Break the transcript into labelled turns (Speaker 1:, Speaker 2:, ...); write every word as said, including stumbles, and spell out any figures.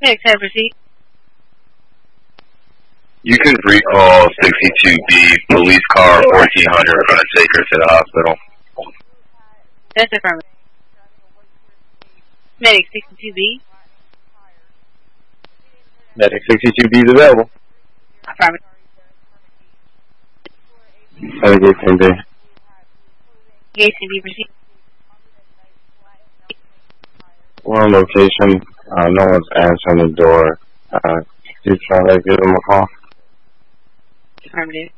Speaker 1: Next, have receipt.
Speaker 2: You can recall sixty-two B, police car fourteen hundred. We're going to take her to the hospital.
Speaker 1: That's affirmative. Medic sixty-two B.
Speaker 3: Medic sixty-two B is available.
Speaker 1: Affirmative.
Speaker 3: Medic eighteen B.
Speaker 1: eighteen B, proceed.
Speaker 3: We're on location. Uh, no one's answering the door. Uh, you try to give them a call?
Speaker 1: Affirmative.